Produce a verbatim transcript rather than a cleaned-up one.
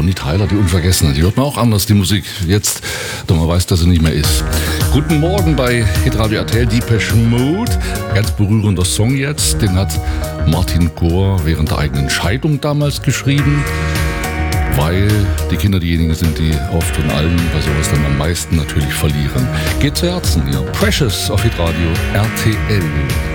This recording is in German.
Bonnie Tyler, die Unvergessene. Die hört man auch anders, die Musik. Jetzt, da man weiß, dass sie nicht mehr ist. Guten Morgen bei Hitradio R T L, Depeche Mode. Ganz berührender Song jetzt. Den hat Martin Gore während der eigenen Scheidung damals geschrieben. Weil die Kinder diejenigen sind, die oft und allen bei sowas dann am meisten natürlich verlieren. Geht zu Herzen hier. Precious auf Hitradio R T L.